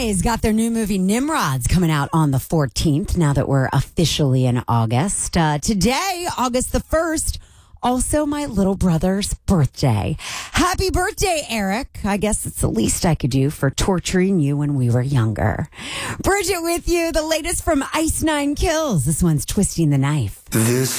Eyes got their new movie Nimrods coming out on the 14th, now that we're officially in August. Today, August the 1st, also my little brother's birthday. Happy birthday, Eric. I guess it's the least I could do for torturing you when we were younger. Bridget with you, the latest from Ice Nine Kills. This one's Twisting the Knife. This